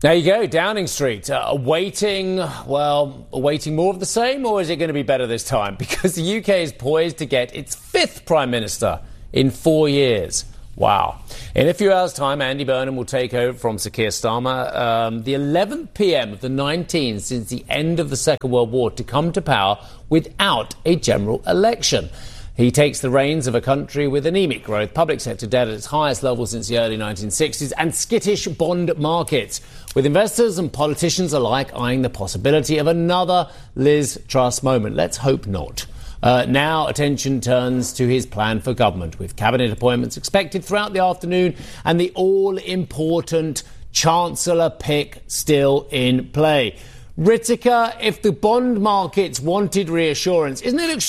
There you go, Downing Street, awaiting more of the same, or is it going to be better this time? Because the UK is poised to get its fifth Prime Minister in 4 years. Wow. In a few hours' time, Andy Burnham will take over from Sir Keir Starmer, the 11th PM of the 19th since the end of the Second World War to come to power without a general election. He takes the reins of a country with anemic growth, public sector debt at its highest level since the early 1960s, and skittish bond markets, with investors and politicians alike eyeing the possibility of another Liz Truss moment. Let's hope not. Now attention turns to his plan for government, with cabinet appointments expected throughout the afternoon and the all-important Chancellor pick still in play. Whittaker, if the bond markets wanted reassurance, isn't it